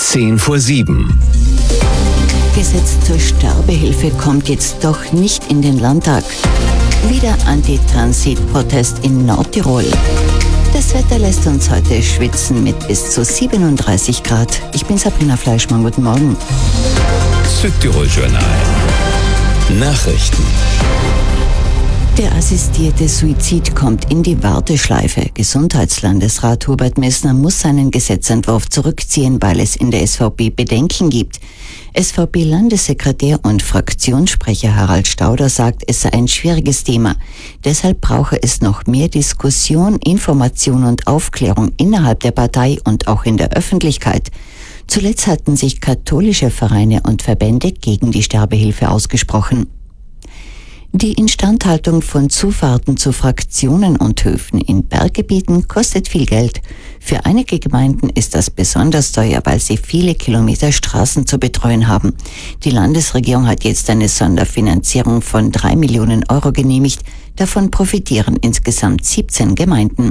6:10. Gesetz zur Sterbehilfe kommt jetzt doch nicht in den Landtag. Wieder Anti-Transit-Protest in Nordtirol. Das Wetter lässt uns heute schwitzen mit bis zu 37 Grad. Ich bin Sabrina Fleischmann, guten Morgen. Südtirol-Journal. Nachrichten. Der assistierte Suizid kommt in die Warteschleife. Gesundheitslandesrat Hubert Messner muss seinen Gesetzentwurf zurückziehen, weil es in der SVP Bedenken gibt. SVP-Landessekretär und Fraktionssprecher Harald Stauder sagt, es sei ein schwieriges Thema. Deshalb brauche es noch mehr Diskussion, Information und Aufklärung innerhalb der Partei und auch in der Öffentlichkeit. Zuletzt hatten sich katholische Vereine und Verbände gegen die Sterbehilfe ausgesprochen. Die Instandhaltung von Zufahrten zu Fraktionen und Höfen in Berggebieten kostet viel Geld. Für einige Gemeinden ist das besonders teuer, weil sie viele Kilometer Straßen zu betreuen haben. Die Landesregierung hat jetzt eine Sonderfinanzierung von 3 Millionen Euro genehmigt. Davon profitieren insgesamt 17 Gemeinden.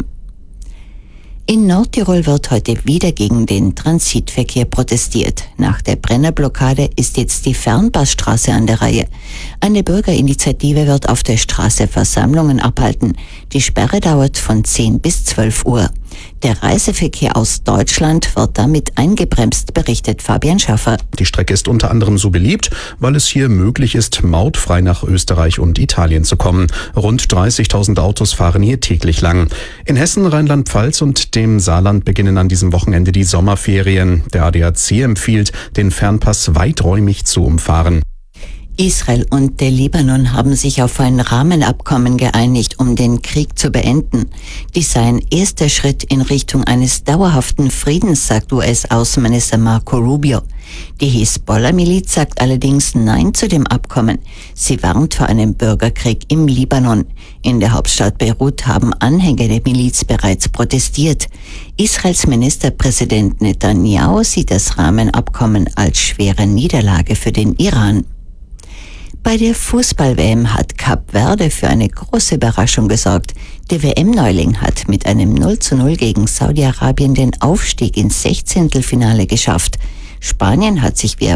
In Nordtirol wird heute wieder gegen den Transitverkehr protestiert. Nach der Brennerblockade ist jetzt die Fernpassstraße an der Reihe. Eine Bürgerinitiative wird auf der Straße Versammlungen abhalten. Die Sperre dauert von 10 bis 12 Uhr. Der Reiseverkehr aus Deutschland wird damit eingebremst, berichtet Fabian Schaffer. Die Strecke ist unter anderem so beliebt, weil es hier möglich ist, mautfrei nach Österreich und Italien zu kommen. Rund 30.000 Autos fahren hier täglich lang. In Hessen, Rheinland-Pfalz und dem Saarland beginnen an diesem Wochenende die Sommerferien. Der ADAC empfiehlt, den Fernpass weiträumig zu umfahren. Israel und der Libanon haben sich auf ein Rahmenabkommen geeinigt, um den Krieg zu beenden. Dies sei ein erster Schritt in Richtung eines dauerhaften Friedens, sagt US-Außenminister Marco Rubio. Die Hisbollah-Miliz sagt allerdings Nein zu dem Abkommen. Sie warnt vor einem Bürgerkrieg im Libanon. In der Hauptstadt Beirut haben Anhänger der Miliz bereits protestiert. Israels Ministerpräsident Netanyahu sieht das Rahmenabkommen als schwere Niederlage für den Iran. Bei der Fußball-WM hat Kap Verde für eine große Überraschung gesorgt. Der WM-Neuling hat mit einem 0:0 gegen Saudi-Arabien den Aufstieg ins 16. Finale geschafft. Spanien hat sich wie